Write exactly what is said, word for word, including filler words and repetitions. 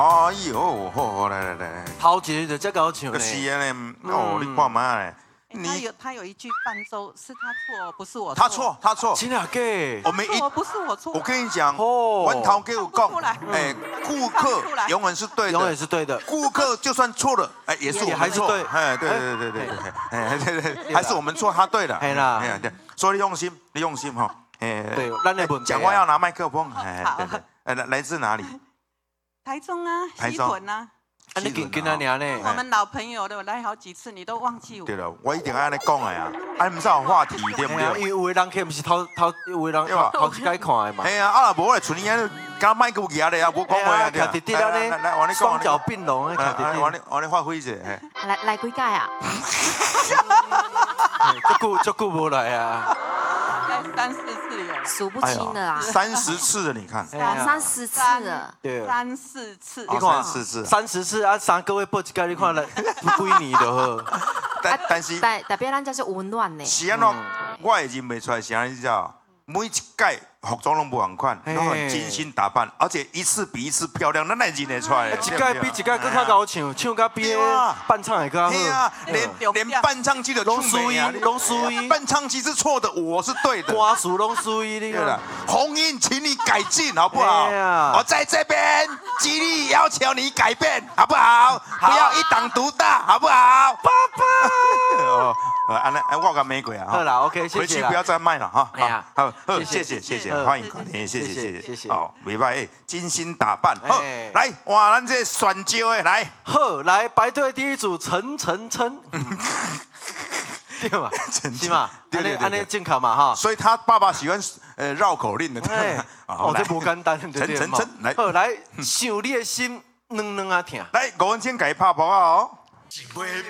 哎呦，好好来来来， 头一个就这搞唱就是呢。 安尼，哦，你看嘛嘞。 他有他有一句伴奏是他错，不是我错。 他错，他错。 真的假？ 我们一错不是我错。 我跟你讲， 哦文涛给我讲，哎，顾客永远是对的， 永远是对的。 顾客就算错了，哎，也是我们错。哎，对对对对对，哎对对，还是我们错，他对了。 哎啦， 哎呀对，所以你用心，你用心哈。哎， 对，咱的问讲话要拿麦克风。哎，对对，哎来来自哪里？ 台中啊， 台中西屯啊。 啊，你跟跟他娘呢？ 我们老朋友的，来好几次，你都忘记我。 对了，我一定要安尼讲的呀，啊，唔是有话题对不对？ 因为有的人去不是头头，有的人头一届看的嘛。 哎呀，啊，无来像你安尼，甲麦克举咧啊，无讲话啊。 徛直直安尼，来我双脚并拢啊，徛直直。 我你我你发挥一下。 来来几届啊？ 足久足久无来啊。 三四次有。 数不清的啦。 三十次了，你看。 三十次了。 对。 三四次。 你看三四次。 三十次啊，三个月报一届，你看来几年就好。 但但是。 代代表咱就是温暖的。 是安怎？我会认袂出来是安尼，你知道？每一届服装拢不同款，都很精心打扮，而且一次比一次漂亮，咱来认得出来。 一届比一届更较高唱，唱甲比伴唱会更好。 对啊，连连伴唱机的拢输伊，拢输伊。 伴唱机是错的，我是对的。 歌词拢输伊，你看。 红英，请你改进好不好？我在这边极力要求你改变，好不好？不要一党独大，好不好？ 爸爸。 哦，安尼，我甲玫瑰啊。 好啦 ，OK， 谢谢。 回去不要再卖了哈。 哎呀， 好，谢谢谢谢，欢迎光临，谢谢谢谢谢谢。好，袂歹，精心打扮。好，来换咱这选招的来。 好，来排队第一组陈陈琛。对嘛？是嘛？安尼安尼正确嘛哈。 所以他爸爸喜欢呃绕口令的。 哦，这不简单， 陈陈琛来。 好，来想你的心，软软啊疼。 来，五分钟给拍包啊哦。